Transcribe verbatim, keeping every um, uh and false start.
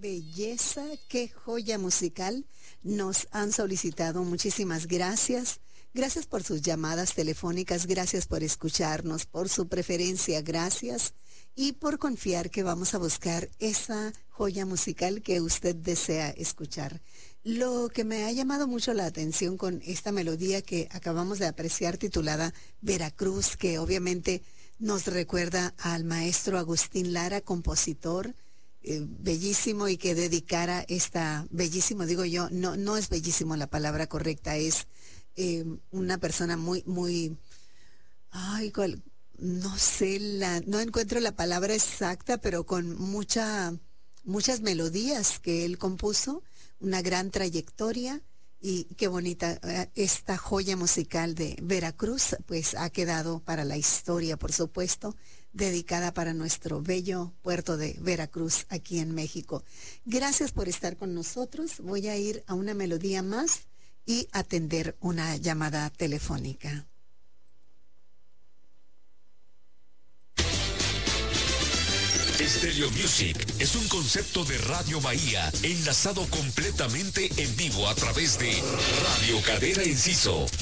belleza, qué joya musical nos han solicitado. Muchísimas gracias. Gracias por sus llamadas telefónicas, gracias por escucharnos, por su preferencia, gracias. Y por confiar que vamos a buscar esa joya musical que usted desea escuchar. Lo que me ha llamado mucho la atención con esta melodía que acabamos de apreciar titulada Veracruz, que obviamente nos recuerda al maestro Agustín Lara, compositor, eh, bellísimo, y que dedicara esta, bellísimo digo yo, no, no es bellísimo la palabra correcta, es eh, una persona muy, muy, ay, cuál, no sé, la, no encuentro la palabra exacta, pero con mucha, muchas melodías que él compuso, una gran trayectoria. Y qué bonita esta joya musical de Veracruz, pues ha quedado para la historia, por supuesto, dedicada para nuestro bello puerto de Veracruz, aquí en México. Gracias por estar con nosotros. Voy a ir a una melodía más y atender una llamada telefónica. Stereo Music es un concepto de Radio Bahía enlazado completamente en vivo a través de Radio Cadena Enciso